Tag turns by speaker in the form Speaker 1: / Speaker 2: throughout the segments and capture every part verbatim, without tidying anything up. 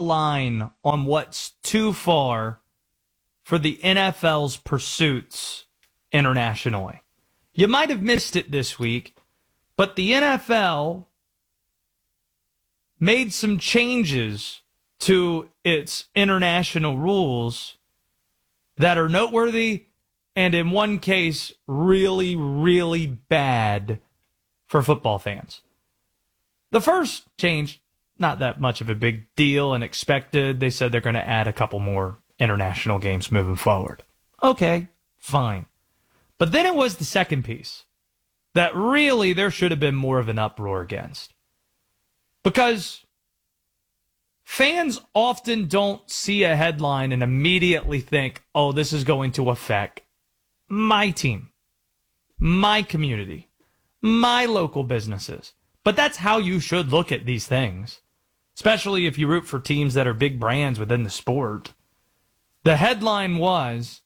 Speaker 1: line on what's too far for the N F L's pursuits internationally. You might have missed it this week, but the N F L made some changes to its international rules that are noteworthy and in one case really, really bad for football fans. The first change, not that much of a big deal and expected. They said they're going to add a couple more international games moving forward. Okay, fine. But then it was the second piece that really there should have been more of an uproar against. Because fans often don't see a headline and immediately think, oh, this is going to affect my team, my community, my local businesses. But that's how you should look at these things, especially if you root for teams that are big brands within the sport. The headline was,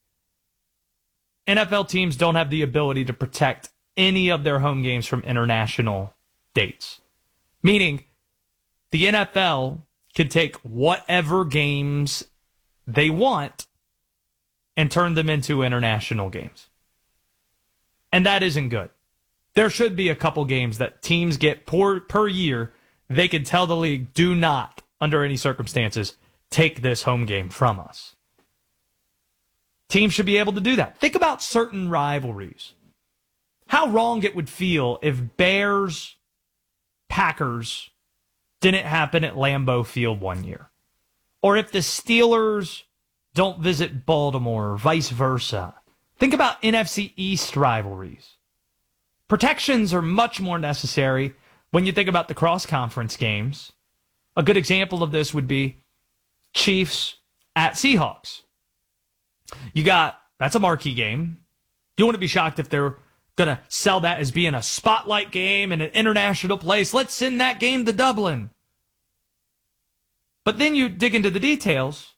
Speaker 1: N F L teams don't have the ability to protect any of their home games from international dates. Meaning, the N F L can take whatever games they want and turn them into international games. And that isn't good. There should be a couple games that teams get per, per year. They can tell the league, do not, under any circumstances, take this home game from us. Teams should be able to do that. Think about certain rivalries. How wrong it would feel if Bears, Packers didn't happen at Lambeau Field one year. Or if the Steelers don't visit Baltimore, or vice versa. Think about N F C East rivalries. Protections are much more necessary when you think about the cross-conference games. A good example of this would be Chiefs at Seahawks. You got, that's a marquee game. You wouldn't be shocked if they're going to sell that as being a spotlight game in an international place. Let's send that game to Dublin. But then you dig into the details.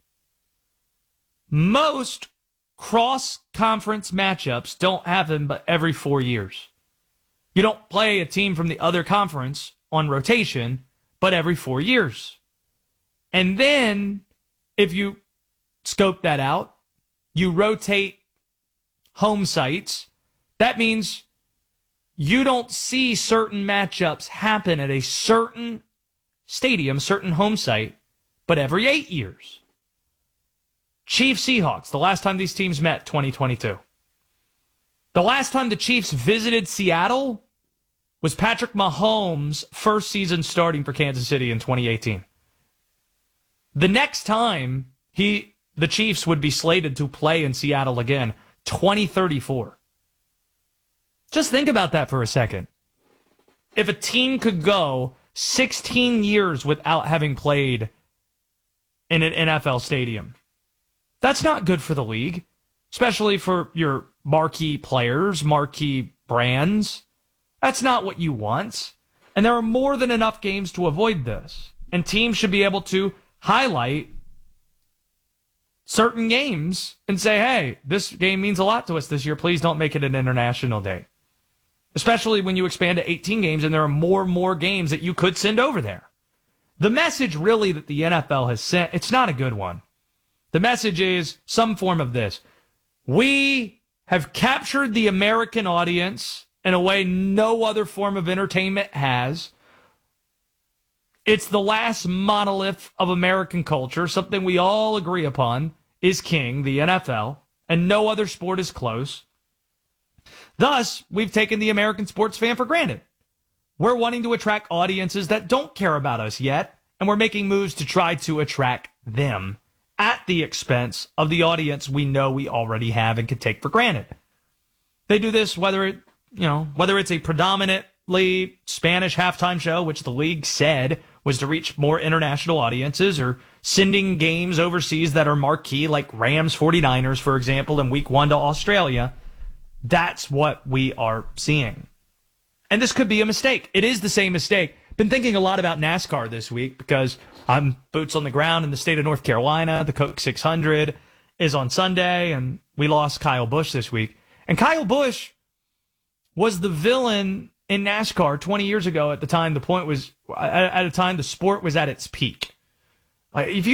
Speaker 1: Most cross-conference matchups don't happen but every four years. You don't play a team from the other conference on rotation, but every four years. And then, if you scope that out, you rotate home sites. That means you don't see certain matchups happen at a certain stadium, certain home site, but every eight years. Chiefs Seahawks, the last time these teams met, twenty twenty-two. The last time the Chiefs visited Seattle was Patrick Mahomes' first season starting for Kansas City in twenty eighteen. The next time he, the Chiefs would be slated to play in Seattle again, twenty thirty-four. Just think about that for a second. If a team could go sixteen years without having played in an N F L stadium, that's not good for the league, especially for your marquee players, marquee brands. That's not what you want. And there are more than enough games to avoid this. And teams should be able to highlight certain games and say, hey, this game means a lot to us this year. Please don't make it an international day. Especially when you expand to eighteen games and there are more and more games that you could send over there. The message really that the N F L has sent, it's not a good one. The message is some form of this. We have captured the American audience in a way no other form of entertainment has. It's the last monolith of American culture, something we all agree upon is king, the N F L, and no other sport is close. Thus, we've taken the American sports fan for granted. We're wanting to attract audiences that don't care about us yet, and we're making moves to try to attract them at the expense of the audience we know we already have and can take for granted. They do this whether it, you know, whether it's a predominantly Spanish halftime show, which the league said was to reach more international audiences, or sending games overseas that are marquee, like Rams forty-niners, for example, in week one to Australia. That's what we are seeing. And this could be a mistake. It is the same mistake. Been thinking a lot about NASCAR this week because I'm boots on the ground in the state of North Carolina. The Coke six hundred is on Sunday, and we lost Kyle Busch this week. And Kyle Busch was the villain in NASCAR twenty years ago at the time the point was, at a time the sport was at its peak. Like, if you